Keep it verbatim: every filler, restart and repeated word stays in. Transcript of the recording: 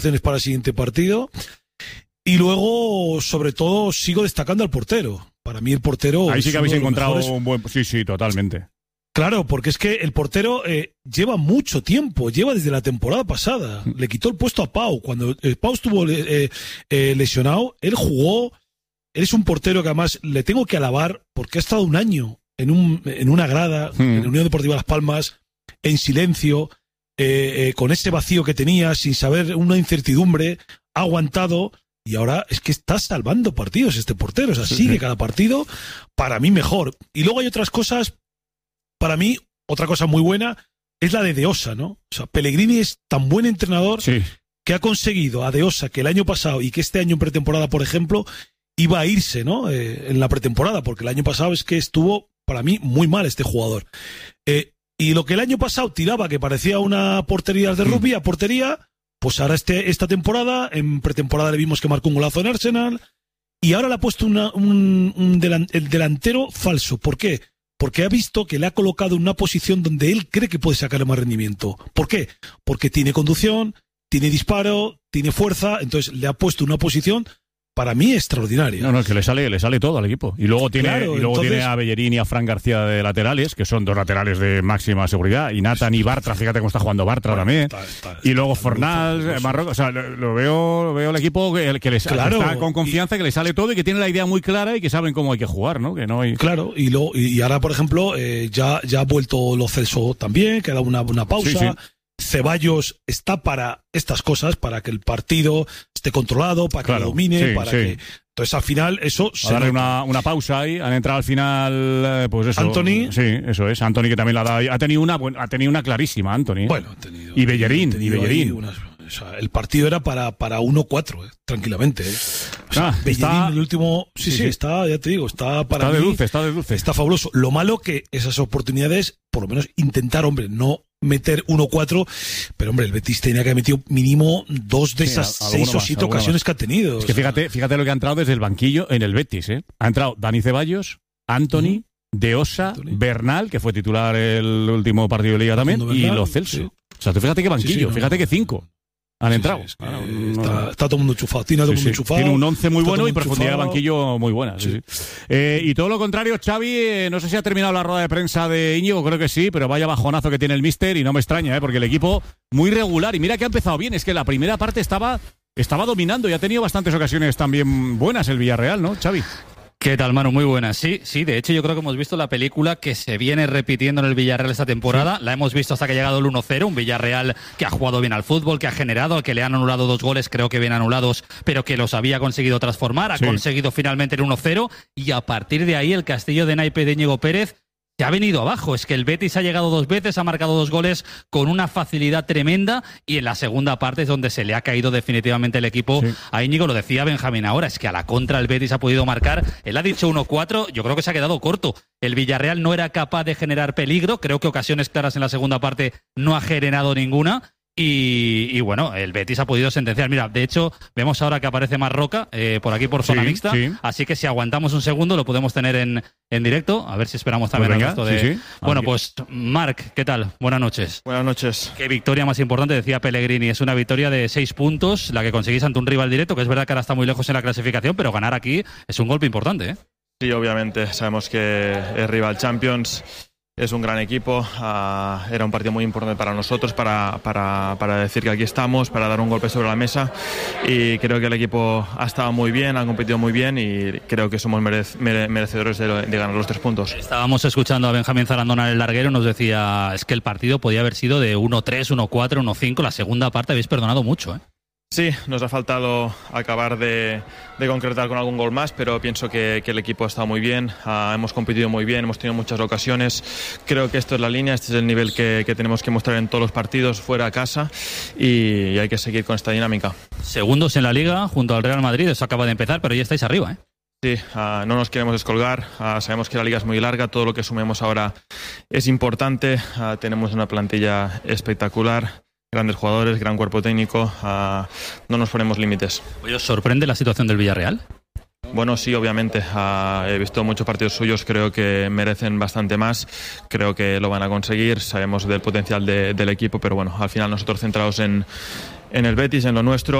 para el siguiente partido. Y luego, sobre todo, sigo destacando al portero. Para mí el portero... Ahí sí que habéis encontrado mejores. un buen... Sí, sí, totalmente. Claro, porque es que el portero eh, lleva mucho tiempo, lleva desde la temporada pasada. Le quitó el puesto a Pau. Cuando eh, Pau estuvo eh, eh, lesionado, él jugó. Él es un portero que además le tengo que alabar porque ha estado un año en, un, en una grada, hmm. en la Unión Deportiva Las Palmas, en silencio, eh, eh, con ese vacío que tenía, sin saber, una incertidumbre, ha aguantado... Y ahora es que está salvando partidos este portero. O sea, sigue cada partido, para mí mejor. Y luego hay otras cosas, para mí, otra cosa muy buena, es la de De Osa, ¿no? O sea, Pellegrini es tan buen entrenador sí. que ha conseguido a De Osa que el año pasado y que este año en pretemporada, por ejemplo, iba a irse, ¿no? Eh, en la pretemporada, porque el año pasado es que estuvo, para mí, muy mal este jugador. Eh, y lo que el año pasado tiraba, que parecía una portería de rugby, a portería... Pues ahora este, esta temporada, en pretemporada le vimos que marcó un golazo en Arsenal y ahora le ha puesto una, un, un delan, el delantero falso. ¿Por qué? Porque ha visto que le ha colocado en una posición donde él cree que puede sacarle más rendimiento. ¿Por qué? Porque tiene conducción, tiene disparo, tiene fuerza, entonces le ha puesto una posición para mí extraordinaria. No, no, es que le sale, le sale todo al equipo. Y luego tiene, claro, y luego entonces... tiene a Bellerín y a Fran García de laterales, que son dos laterales de máxima seguridad. Y Nathan y Bartra, fíjate cómo está jugando Bartra bueno, también. Está, está, y luego Fornal, Marrocos. O sea, lo, lo veo lo veo el equipo que, que les claro, que está con confianza, y... que le sale todo y que tiene la idea muy clara y que saben cómo hay que jugar, ¿no? Que no hay... Claro, y, lo, y ahora, por ejemplo, eh, ya, ya ha vuelto Lo Celso también, que ha dado una, una pausa. Sí, sí. Ceballos está para estas cosas, para que el partido esté controlado, para que claro, lo domine, sí, para sí. que... Entonces, al final, eso... A darle una, una pausa ahí, han entrado al final, pues eso... Anthony. Sí, eso es, Anthony que también la ha dado, ha tenido una, ha tenido una clarísima, Anthony. Bueno, ha tenido... Y Bellerín, y Bellerín. Unas, o sea, el partido era para, para uno cuatro, eh, tranquilamente. Eh. O sea, ah, Bellerín, está... el último... Sí, sí, sí, está, ya te digo, está para Está de mí, dulce, está de dulce. Está fabuloso. Lo malo que esas oportunidades, por lo menos intentar, hombre, no... meter uno cuatro, pero hombre, el Betis tenía que haber metido mínimo dos de esas sí, seis o siete ocasiones más. que ha tenido. Es que fíjate, fíjate lo que ha entrado desde el banquillo en el Betis, ¿eh? Ha entrado Dani Ceballos, Anthony, uh-huh. De Osa, Anthony. Bernal, que fue titular el último partido de Liga también, Bernal, y Lo Celso. Sí. O sea, tú fíjate qué banquillo, sí, sí, no, fíjate que cinco han entrado. Sí, sí, es que ah, no, está, está todo el mundo enchufado, tiene todo el sí, mundo sí. enchufado. Tiene un once muy bueno y profundidad de banquillo muy buena. Sí. Sí, sí. Eh, y todo lo contrario, Xavi, eh, no sé si ha terminado la rueda de prensa de Íñigo, creo que sí, pero vaya bajonazo que tiene el míster y no me extraña, eh, porque el equipo muy regular. Y mira que ha empezado bien, es que la primera parte estaba, estaba dominando y ha tenido bastantes ocasiones también buenas el Villarreal, ¿no, Xavi? ¿Qué tal, Manu? Muy buena. Sí, sí, de hecho yo creo que hemos visto la película que se viene repitiendo en el Villarreal esta temporada. Sí. La hemos visto hasta que ha llegado el uno cero, un Villarreal que ha jugado bien al fútbol, que ha generado, al que le han anulado dos goles, creo que bien anulados, pero que los había conseguido transformar, ha sí. conseguido finalmente el uno cero, y a partir de ahí el castillo de naipe de Íñigo Pérez se ha venido abajo. Es que el Betis ha llegado dos veces, ha marcado dos goles con una facilidad tremenda, y en la segunda parte es donde se le ha caído definitivamente el equipo sí. a Íñigo. Lo decía Benjamín ahora, es que a la contra el Betis ha podido marcar. Él ha dicho uno cuatro, yo creo que se ha quedado corto. El Villarreal no era capaz de generar peligro, creo que ocasiones claras en la segunda parte no ha generado ninguna. Y, y bueno, el Betis ha podido sentenciar. Mira, de hecho, vemos ahora que aparece Marroca eh, por aquí por zona sí, mixta, sí. así que si aguantamos un segundo lo podemos tener en, en directo, a ver si esperamos también pues venga, el resto de... Sí, sí. Bueno, pues Marc, ¿qué tal? Buenas noches. Buenas noches. Qué victoria más importante, decía Pellegrini, es una victoria de seis puntos, la que conseguís ante un rival directo, que es verdad que ahora está muy lejos en la clasificación, pero ganar aquí es un golpe importante, ¿eh? Sí, obviamente, sabemos que es rival Champions. Es un gran equipo, uh, era un partido muy importante para nosotros, para, para, para decir que aquí estamos, para dar un golpe sobre la mesa, y creo que el equipo ha estado muy bien, ha competido muy bien, y creo que somos merec- mere- merecedores de, de ganar los tres puntos. Estábamos escuchando a Benjamín Zarandona en el larguero, nos decía, es que el partido podía haber sido de uno tres, uno cuatro, uno cinco, la segunda parte habéis perdonado mucho, ¿eh? Sí, nos ha faltado acabar de, de concretar con algún gol más, pero pienso que, que el equipo ha estado muy bien, uh, hemos competido muy bien, hemos tenido muchas ocasiones. Creo que esto es la línea, este es el nivel que, que tenemos que mostrar en todos los partidos, fuera a casa, y, y hay que seguir con esta dinámica. Segundos en la Liga, junto al Real Madrid, eso acaba de empezar, pero ya estáis arriba, ¿eh? Sí, uh, no nos queremos descolgar, uh, sabemos que la Liga es muy larga, todo lo que sumemos ahora es importante, uh, tenemos una plantilla espectacular, grandes jugadores, gran cuerpo técnico, uh, no nos ponemos límites. Oye, ¿os sorprende la situación del Villarreal? Bueno, sí, obviamente. Uh, he visto muchos partidos suyos, creo que merecen bastante más, creo que lo van a conseguir, sabemos del potencial de, del equipo, pero bueno, al final nosotros centrados en, en el Betis, en lo nuestro.